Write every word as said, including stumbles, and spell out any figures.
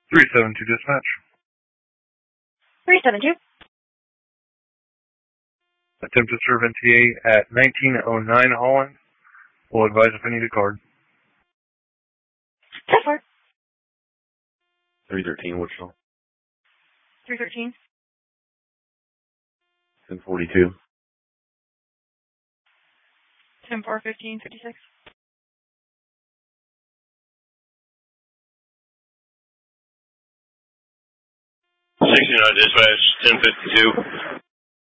three seven two dispatch. three seven two. Attempt to serve N T A at nineteen oh nine Holland. We'll advise if I need a card. ten four. three thirteen Wichita. three thirteen. ten forty-two. ten four fifteen fifty-six. sixty-nine dispatch, ten fifty-two.